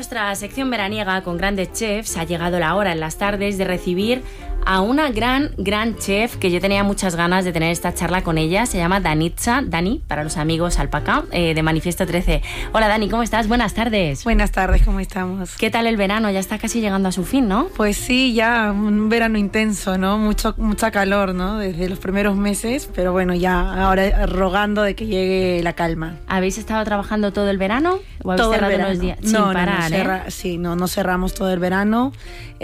nuestra sección veraniega con grandes chefs ha llegado la hora en las tardes de recibir a una gran chef que yo tenía muchas ganas de tener esta charla con ella. Se llama Danitza, Dani, para los amigos Alpaca, de Manifiesto 13. Hola Dani, ¿cómo estás? Buenas tardes. Buenas tardes, ¿cómo estamos? ¿Qué tal el verano? Ya está casi llegando a su fin, ¿no? Pues sí, ya un verano intenso, ¿no? Mucha calor, ¿no? Desde los primeros meses, pero bueno, ya ahora rogando de que llegue la calma. ¿Habéis estado trabajando todo el verano? ¿O habéis todo cerrado el verano. unos días? No, sin parar, sí, no cerramos todo el verano.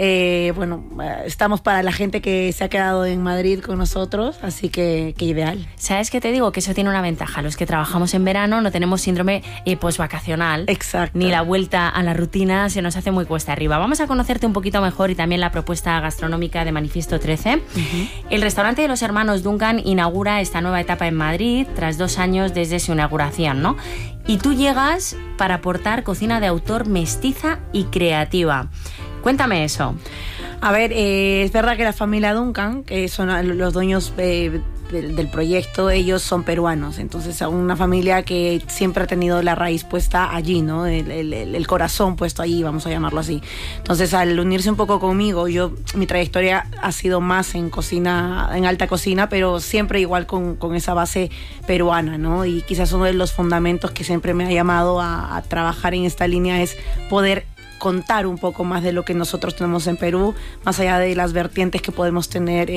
Estamos para la gente que se ha quedado en Madrid con nosotros, así que ideal. ¿Sabes qué te digo? Que eso tiene una ventaja. Los que trabajamos en verano no tenemos síndrome postvacacional. Exacto. Ni la vuelta a la rutina se nos hace muy cuesta arriba. Vamos a conocerte un poquito mejor y también la propuesta gastronómica de Manifiesto 13. Uh-huh. El restaurante de los hermanos Duncan inaugura esta nueva etapa en Madrid tras 2 años desde su inauguración, ¿no? Y tú llegas para aportar cocina de autor mestiza y creativa. Cuéntame eso. A ver, es verdad que la familia Duncan, que son los dueños del proyecto, ellos son peruanos, entonces una familia que siempre ha tenido la raíz puesta allí, ¿no? El corazón puesto allí, vamos a llamarlo así. Entonces, al unirse un poco conmigo, mi trayectoria ha sido más en cocina, en alta cocina, pero siempre igual con esa base peruana, ¿no? Y quizás uno de los fundamentos que siempre me ha llamado a trabajar en esta línea es poder contar un poco más de lo que nosotros tenemos en Perú, más allá de las vertientes que podemos tener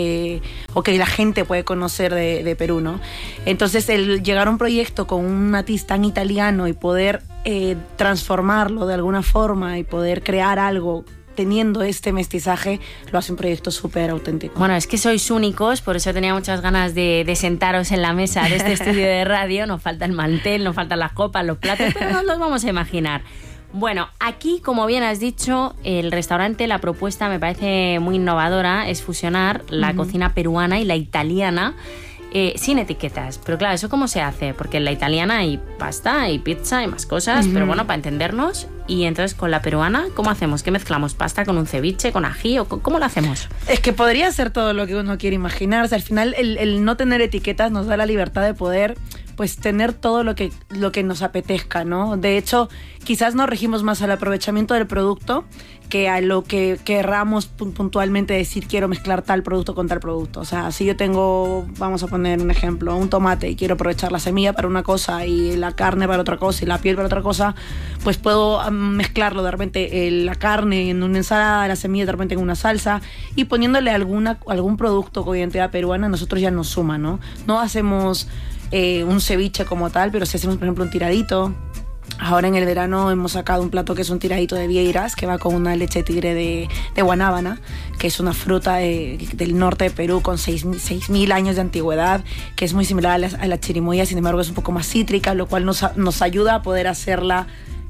o que la gente puede conocer de Perú, ¿no? Entonces, el llegar a un proyecto con un matiz tan italiano y poder transformarlo de alguna forma y poder crear algo teniendo este mestizaje, lo hace un proyecto súper auténtico. Bueno, es que sois únicos, por eso tenía muchas ganas de sentaros en la mesa de este estudio de radio. Nos falta el mantel, nos faltan las copas, los platos, pero nos los vamos a imaginar. Bueno, aquí, como bien has dicho, el restaurante, la propuesta me parece muy innovadora, es fusionar la cocina peruana y la italiana sin etiquetas. Pero claro, ¿eso cómo se hace? Porque en la italiana hay pasta, hay pizza y más cosas, pero bueno, para entendernos. Y entonces, con la peruana, ¿cómo hacemos? ¿Qué mezclamos? ¿Pasta con un ceviche, con ají? ¿O cómo lo hacemos? Es que podría ser todo lo que uno quiere imaginar. O sea, al final, el no tener etiquetas nos da la libertad de poder pues tener todo lo que nos apetezca, ¿no? De hecho, quizás nos regimos más al aprovechamiento del producto que a lo que querramos puntualmente decir quiero mezclar tal producto con tal producto. O sea, si yo tengo, vamos a poner un ejemplo, un tomate y quiero aprovechar la semilla para una cosa y la carne para otra cosa y la piel para otra cosa, pues puedo mezclarlo de repente la carne en una ensalada, la semilla de repente en una salsa y poniéndole algún producto con identidad peruana, nosotros ya nos suma, ¿no? No hacemos un ceviche como tal, pero si hacemos, por ejemplo, un tiradito. Ahora en el verano hemos sacado un plato que es un tiradito de vieiras, que va con una leche de tigre de guanábana, que es una fruta del norte de Perú con 6.000 años de antigüedad, que es muy similar a la chirimoya, sin embargo es un poco más cítrica, lo cual nos ayuda a poder hacerla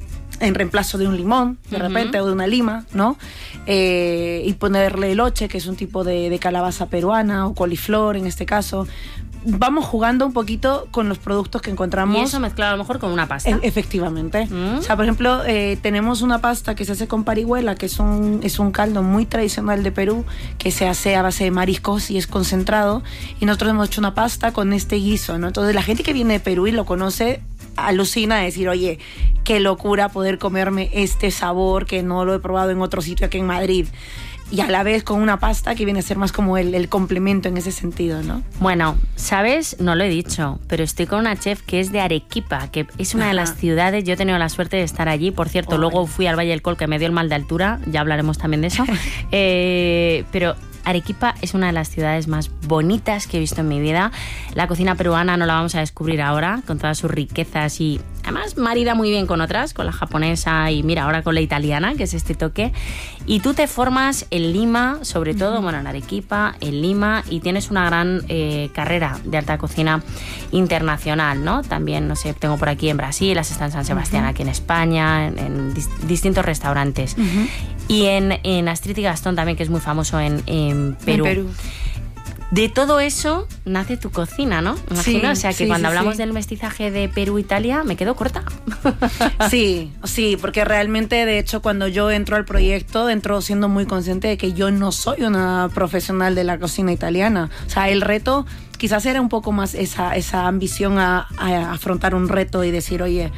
en reemplazo de un limón, de repente, o de una lima, ¿no? Y ponerle eloche, que es un tipo de calabaza peruana, o coliflor en este caso. Vamos jugando un poquito con los productos que encontramos. Y eso mezclado a lo mejor con una pasta. Efectivamente. O sea, por ejemplo, tenemos una pasta que se hace con parihuela, que es un caldo muy tradicional de Perú, que se hace a base de mariscos y es concentrado. Y nosotros hemos hecho una pasta con este guiso, ¿no? Entonces, la gente que viene de Perú y lo conoce alucina de decir, oye, qué locura poder comerme este sabor que no lo he probado en otro sitio aquí en Madrid. Y a la vez con una pasta que viene a ser más como el complemento en ese sentido, ¿no? Bueno, ¿sabes? No lo he dicho, pero estoy con una chef que es de Arequipa, que es una de las ciudades, yo he tenido la suerte de estar allí, por cierto, luego fui al Valle del Col, que me dio el mal de altura, ya hablaremos también de eso, pero Arequipa es una de las ciudades más bonitas que he visto en mi vida. La cocina peruana no la vamos a descubrir ahora, con todas sus riquezas y además marida muy bien con otras, con la japonesa y mira, ahora con la italiana, que es este toque. Y tú te formas en Lima, sobre todo, bueno, en Arequipa, en Lima, y tienes una gran carrera de alta cocina internacional, ¿no? También, no sé, tengo por aquí en Brasil, has estado en San Sebastián, aquí en España, en distintos restaurantes. Y en Astrid y Gastón también, que es muy famoso en Perú. En Perú. De todo eso nace tu cocina, ¿no? Imagino, o sea, que cuando hablamos del mestizaje de Perú-Italia me quedo corta. Sí, porque realmente, de hecho, cuando yo entro al proyecto, entro siendo muy consciente de que yo no soy una profesional de la cocina italiana. O sea, el reto quizás era un poco más esa ambición a afrontar un reto y decir, oye,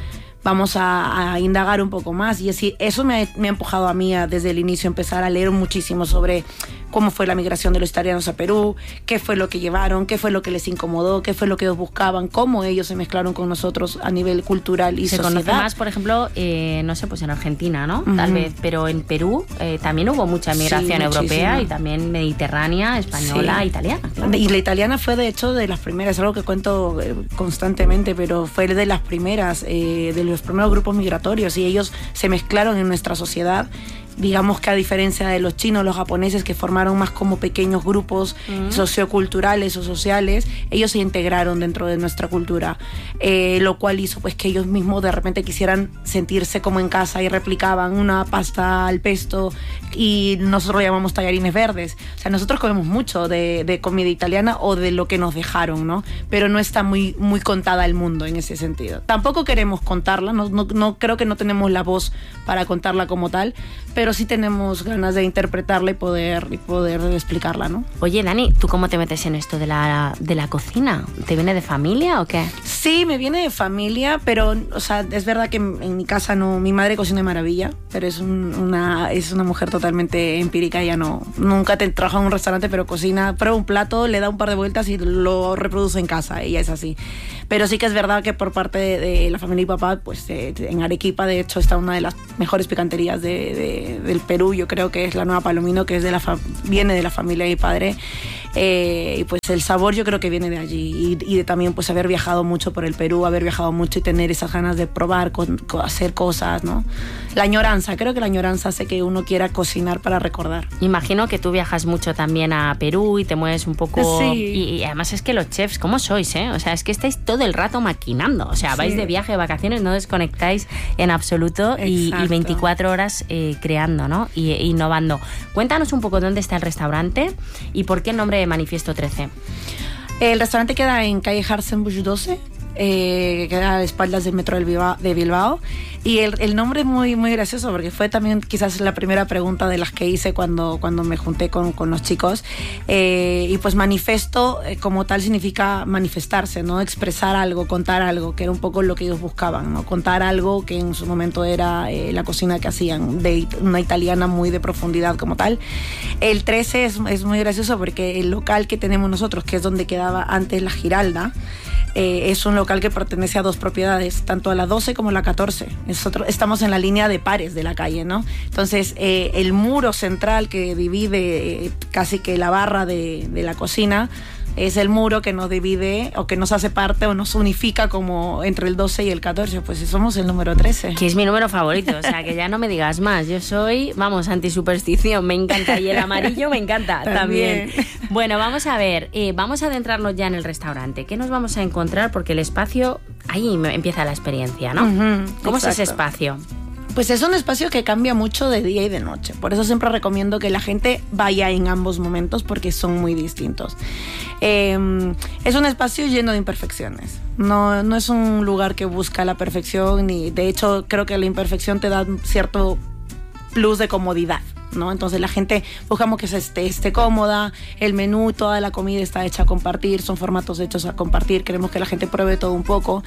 vamos a indagar un poco más. Y así, eso me ha empujado a mí desde el inicio a empezar a leer muchísimo sobre cómo fue la migración de los italianos a Perú, qué fue lo que llevaron, qué fue lo que les incomodó, qué fue lo que ellos buscaban, cómo ellos se mezclaron con nosotros a nivel cultural y sociedad. Se conoce más, por ejemplo, no sé, pues en Argentina, ¿no? Tal vez, pero en Perú también hubo mucha migración europea y también mediterránea, española, italiana. Claro. Y la italiana fue, de hecho, de las primeras, es algo que cuento constantemente, pero fue de las primeras, de los primeros grupos migratorios, y ellos se mezclaron en nuestra sociedad. Digamos que a diferencia de los chinos, los japoneses, que formaron más como pequeños grupos socioculturales o sociales, ellos se integraron dentro de nuestra cultura, lo cual hizo pues que ellos mismos de repente quisieran sentirse como en casa y replicaban una pasta al pesto, y nosotros lo llamamos tallarines verdes. O sea, nosotros comemos mucho de comida italiana o de lo que nos dejaron, ¿no? Pero no está muy, muy contada al mundo en ese sentido. Tampoco queremos contarla, no creo que no tenemos la voz para contarla como tal, pero sí tenemos ganas de interpretarla y poder explicarla, ¿no? Oye, Dani, ¿tú cómo te metes en esto de la cocina? ¿Te viene de familia o qué? Sí, me viene de familia, pero, o sea, es verdad que en mi casa no, mi madre cocina de maravilla, pero es una mujer totalmente empírica. Ella nunca trabaja en un restaurante, pero cocina, prueba un plato, le da un par de vueltas y lo reproduce en casa. Ella es así. Pero sí que es verdad que por parte de la familia y papá, pues en Arequipa, de hecho, está una de las mejores picanterías del Perú. Yo creo que es la Nueva Palomino, que es viene de la familia de mi padre. Y pues el sabor yo creo que viene de allí, y de también pues haber viajado mucho por el Perú, haber viajado mucho y tener esas ganas de probar, hacer cosas, ¿no? La añoranza, creo que la añoranza hace que uno quiera cocinar para recordar. Imagino que tú viajas mucho también a Perú y te mueves un poco... Sí. Y además es que los chefs, ¿cómo sois, eh? O sea, es que estáis todo el rato maquinando, o sea, Sí. vais de viaje, de vacaciones, no desconectáis en absoluto y 24 horas creando, ¿no? Y innovando. Cuéntanos un poco dónde está el restaurante y por qué el nombre de Manifiesto 13. El restaurante queda en calle Hartzenbusch 12, queda a espaldas del metro de Bilbao, y el nombre es muy, muy gracioso porque fue también quizás la primera pregunta de las que hice cuando me junté con los chicos, y pues manifiesto como tal significa manifestarse, ¿no? Expresar algo, contar algo, que era un poco lo que ellos buscaban, ¿no? Contar algo que en su momento era la cocina que hacían, de una italiana muy de profundidad como tal. El 13 es muy gracioso porque el local que tenemos nosotros, que es donde quedaba antes la Giralda, es un local que pertenece a dos propiedades, tanto a la 12 como a la 14. Nosotros estamos en la línea de pares de la calle, ¿no? Entonces, el muro central que divide casi que la barra de la cocina es el muro que nos divide o que nos hace parte o nos unifica como entre el 12 y el 14. Pues somos el número 13. Que es mi número favorito, o sea, que ya no me digas más. Yo soy, vamos, antisuperstición, me encanta. Y el amarillo me encanta también. Bueno, vamos a ver, vamos a adentrarnos ya en el restaurante. ¿Qué nos vamos a encontrar? Porque el espacio, ahí empieza la experiencia, ¿no? ¿Cómo es ese espacio? Pues es un espacio que cambia mucho de día y de noche. Por eso siempre recomiendo que la gente vaya en ambos momentos porque son muy distintos. Es un espacio lleno de imperfecciones. No es un lugar que busca la perfección, y de hecho creo que la imperfección te da cierto plus de comodidad, ¿no? Entonces la gente buscamos que esté cómoda, el menú, toda la comida está hecha a compartir, son formatos hechos a compartir, queremos que la gente pruebe todo un poco.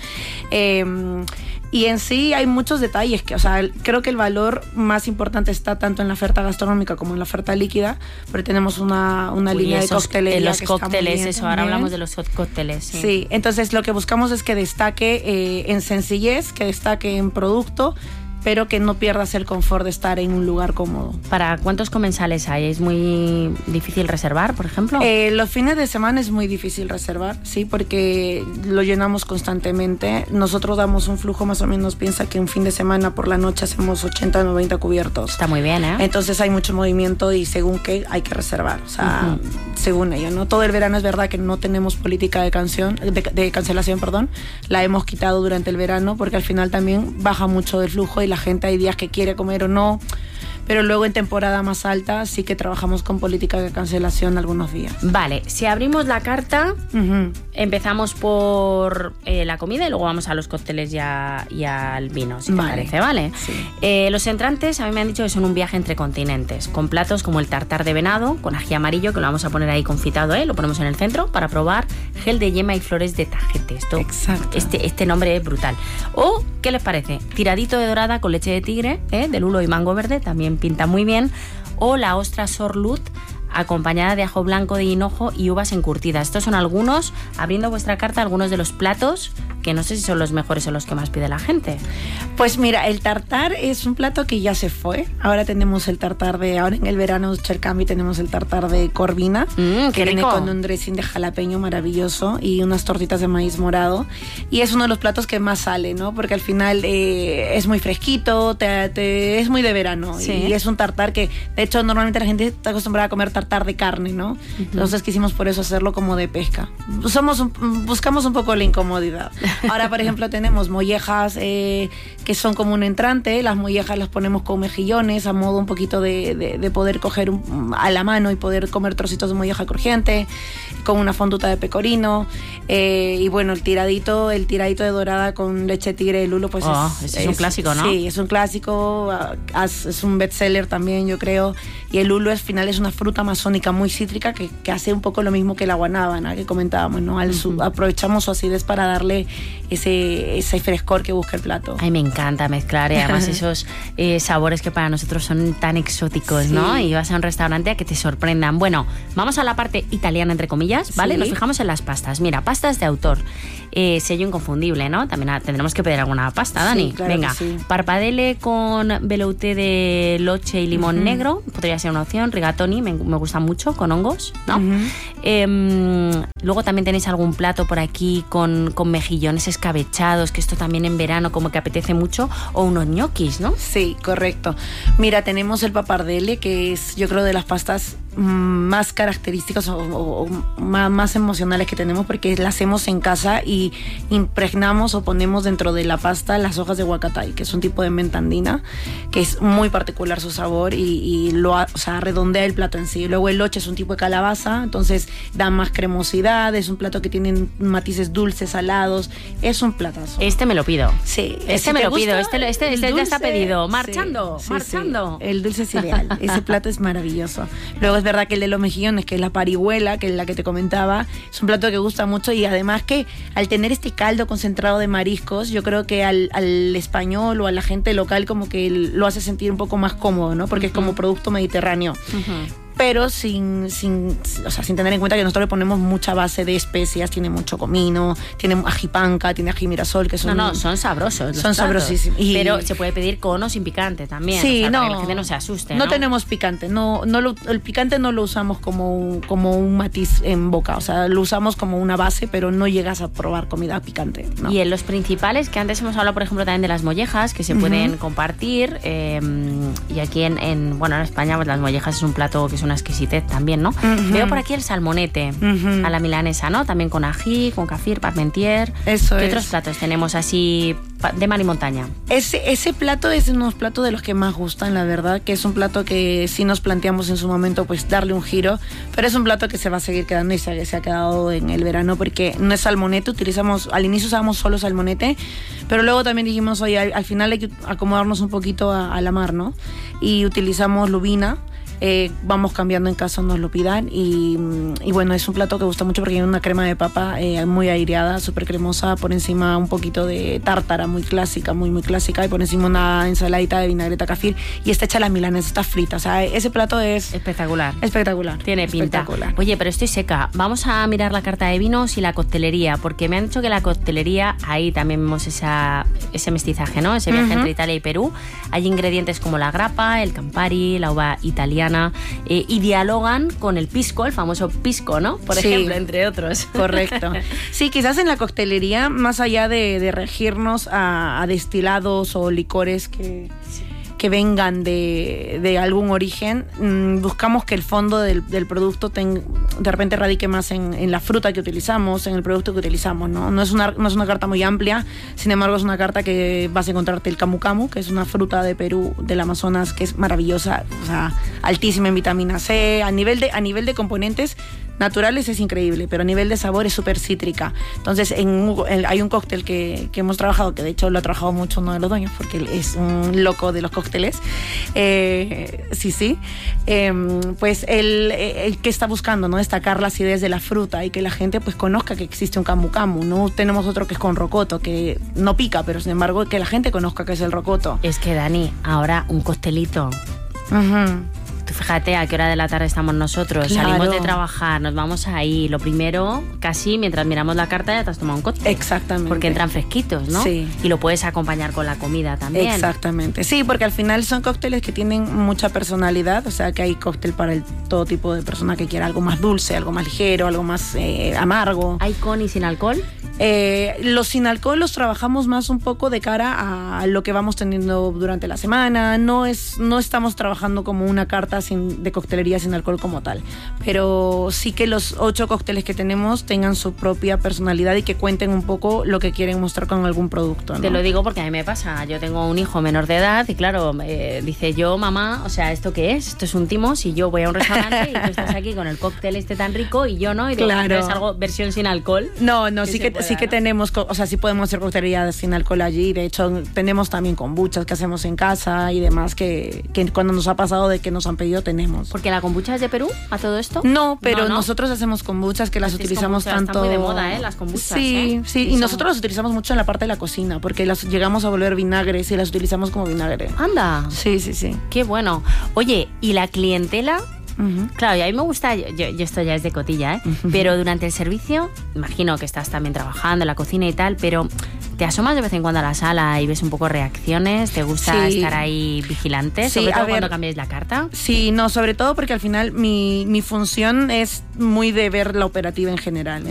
Y en sí hay muchos detalles que, o sea, creo que el valor más importante está tanto en la oferta gastronómica como en la oferta líquida, pero tenemos una línea de coctelería. Los cócteles, eso, ahora hablamos de los cócteles. Sí, entonces lo que buscamos es que destaque en sencillez, que destaque en producto, pero que no pierdas el confort de estar en un lugar cómodo. ¿Para cuántos comensales hay? ¿Es muy difícil reservar, por ejemplo? Los fines de semana es muy difícil reservar, sí, porque lo llenamos constantemente. Nosotros damos un flujo más o menos, piensa que un fin de semana por la noche hacemos 80 o 90 cubiertos. Está muy bien, ¿eh? Entonces hay mucho movimiento y según qué hay que reservar, o sea, según ello, ¿no? Todo el verano es verdad que no tenemos política de cancelación, perdón. La hemos quitado durante el verano porque al final también baja mucho el flujo y la gente hay días que quiere comer o no, pero luego en temporada más alta sí que trabajamos con política de cancelación algunos días. Vale, si abrimos la carta, empezamos por la comida y luego vamos a los cócteles y al vino, si te parece, ¿vale? Sí. Los entrantes a mí me han dicho que son un viaje entre continentes, con platos como el tartar de venado, con ají amarillo, que lo vamos a poner ahí confitado, lo ponemos en el centro para probar, gel de yema y flores de tajete. Esto, exacto. Este nombre es brutal. O, ¿qué les parece? Tiradito de dorada con leche de tigre, de lulo y mango verde, también pinta muy bien. O la ostra sorlut, acompañada de ajo blanco de hinojo y uvas encurtidas. Estos son algunos, abriendo vuestra carta, algunos de los platos que no sé si son los mejores o los que más pide la gente. Pues mira, el tartar es un plato que ya se fue. Ahora tenemos el tartar ahora en el verano Cercami tenemos el tartar de corvina, que viene con un dressing de jalapeño maravilloso y unas tortitas de maíz morado. Y es uno de los platos que más sale, ¿no? Porque al final es muy fresquito, es muy de verano. Sí. Y es un tartar que, de hecho, normalmente la gente está acostumbrada a comer tartar de carne, ¿no? Entonces quisimos por eso hacerlo como de pesca. Buscamos un poco la incomodidad. Ahora, por ejemplo, tenemos mollejas que son como un entrante. Las mollejas las ponemos con mejillones a modo un poquito de poder coger a la mano y poder comer trocitos de molleja crujiente con una fonduta de pecorino. Y bueno, el tiradito de dorada con leche de tigre de lulo, pues es un clásico, ¿no? Sí, es un clásico, es un bestseller también, yo creo. Y el lulo al final es una fruta amazónica muy cítrica que hace un poco lo mismo que la guanábana que comentábamos, ¿no? Aprovechamos su acidez para darle ese frescor que busca el plato. Ay, me encanta mezclar, además esos sabores que para nosotros son tan exóticos, sí, ¿no? Y vas a un restaurante a que te sorprendan. Bueno, vamos a la parte italiana, entre comillas, ¿vale? Sí. Nos fijamos en las pastas. Mira, pastas de autor. Sello inconfundible, ¿no? También tendremos que pedir alguna pasta, Dani. Sí, claro. Venga, sí. Parpadele con velouté de loche y limón negro, podría ser una opción. Rigatoni, me gusta mucho, con hongos, ¿no? Luego también tenéis algún plato por aquí con mejillones escabechados, que esto también en verano como que apetece mucho, o unos ñoquis, ¿no? Sí, correcto. Mira, tenemos el papardelle, que es, yo creo, de las pastas más características o más emocionales que tenemos, porque la hacemos en casa y impregnamos o ponemos dentro de la pasta las hojas de huacatay, que es un tipo de menta andina que es muy particular su sabor y redondea el plato en sí. Luego el loche es un tipo de calabaza, entonces da más cremosidad, es un plato que tiene matices dulces, salados, es un platazo. Este me lo pido. Sí. Este me lo pido, este ya está pedido. Marchando. Sí. El dulce es ideal, ese plato es maravilloso. Luego es verdad que el de los mejillones, que es la parihuela, que es la que te comentaba, es un plato que gusta mucho y además que al tener este caldo concentrado de mariscos, yo creo que al español o a la gente local como que lo hace sentir un poco más cómodo, ¿no? Porque es como producto mediterráneo. Pero sin tener en cuenta que nosotros le ponemos mucha base de especias, tiene mucho comino, tiene ají panca, tiene ají mirasol, que son... No, son sabrosos. Son sabrosísimos. Pero se puede pedir con o sin picante también. Sí, para que la gente no se asuste, ¿no? No tenemos picante, el picante no lo usamos como un matiz en boca, o sea, lo usamos como una base, pero no llegas a probar comida picante, ¿no? Y en los principales, que antes hemos hablado, por ejemplo, también de las mollejas, que se pueden compartir, y aquí en España, pues las mollejas es un plato que es una exquisitez también, ¿no? Veo por aquí el salmonete a la milanesa, ¿no? También con ají, con kefir, parmentier. Eso es. ¿Qué otros platos tenemos así de mar y montaña? Ese plato es uno de los platos de los que más gustan, la verdad, que es un plato que sí nos planteamos en su momento pues darle un giro, pero es un plato que se va a seguir quedando y se ha quedado en el verano porque no es salmonete, al inicio usábamos solo salmonete, pero luego también dijimos, oye, al final hay que acomodarnos un poquito a la mar, ¿no? Y utilizamos lubina. Vamos cambiando en caso nos lo pidan y bueno, es un plato que gusta mucho porque tiene una crema de papa muy aireada, súper cremosa, por encima un poquito de tártara muy clásica, muy clásica, y por encima una ensaladita de vinagreta kefir y está hecha la milanesa, está frita, o sea, ese plato es espectacular. Tiene pinta. Oye, pero estoy seca, vamos a mirar la carta de vinos y la coctelería, porque me han dicho que la coctelería, ahí también vemos ese mestizaje, ¿no? Ese viaje entre Italia y Perú. Hay ingredientes como la grappa, el Campari, la uva italiana, y dialogan con el pisco, el famoso pisco, ¿no? Por ejemplo, entre otros. Correcto. Sí, quizás en la coctelería, más allá de regirnos a destilados o licores que vengan de algún origen, buscamos que el fondo del producto de repente radique más en la fruta que utilizamos, en el producto que utilizamos, ¿no? No es una carta muy amplia, sin embargo es una carta que vas a encontrarte el camu camu, que es una fruta de Perú, del Amazonas, que es maravillosa, o sea, altísima en vitamina C, a nivel de componentes naturales es increíble, pero a nivel de sabor es súper cítrica. Entonces hay un cóctel que hemos trabajado, que de hecho lo ha trabajado mucho uno de los dueños, porque él es un loco de los cócteles. Pues él que está buscando, ¿no? Destacar las ideas de la fruta y que la gente pues conozca que existe un camu camu, ¿no? Tenemos otro que es con rocoto, que no pica, pero sin embargo que la gente conozca que es el rocoto. Es que, Dani, ahora un costelito. Tú fíjate a qué hora de la tarde estamos nosotros. Claro. Salimos de trabajar, nos vamos ahí. Lo primero, casi mientras miramos la carta ya te has tomado un cóctel. Exactamente. Porque entran fresquitos, ¿no? Sí. Y lo puedes acompañar con la comida también. Exactamente. Sí, porque al final son cócteles que tienen mucha personalidad. O sea, que hay cóctel para todo tipo de persona que quiera algo más dulce, algo más ligero, algo más amargo. ¿Hay con y sin alcohol? Los sin alcohol los trabajamos más un poco de cara a lo que vamos teniendo durante la semana. No estamos trabajando como una carta de coctelería sin alcohol como tal, pero sí que los 8 cócteles que tenemos tengan su propia personalidad y que cuenten un poco lo que quieren mostrar con algún producto, ¿no? Te lo digo porque a mí me pasa. Yo tengo un hijo menor de edad y claro, dice yo, mamá, o sea, ¿esto qué es? Esto es un timo. Si yo voy a un restaurante y tú estás aquí con el cóctel este tan rico y yo no, y digo, claro. ¿es algo versión sin alcohol? No, sí que tenemos, o sea, sí podemos hacer coctelería sin alcohol allí. De hecho, tenemos también kombuchas que hacemos en casa y demás que cuando nos ha pasado de que nos han pedido tenemos. ¿Porque la kombucha es de Perú a todo esto? No, pero nosotros hacemos kombuchas que las utilizamos tanto... Está muy de moda, las kombuchas. Sí, sí, y nosotros las utilizamos mucho en la parte de la cocina, porque las llegamos a volver vinagres y las utilizamos como vinagre. Anda. Sí. Qué bueno. Oye, ¿y la clientela? Claro, y a mí me gusta, yo esto ya es de cotilla, pero durante el servicio, imagino que estás también trabajando en la cocina y tal, pero ¿te asomas de vez en cuando a la sala y ves un poco reacciones? ¿Te gusta estar ahí vigilante? Sí, sobre todo cuando cambiáis la carta. Sí, no, sobre todo porque al final mi función es muy de ver la operativa en general.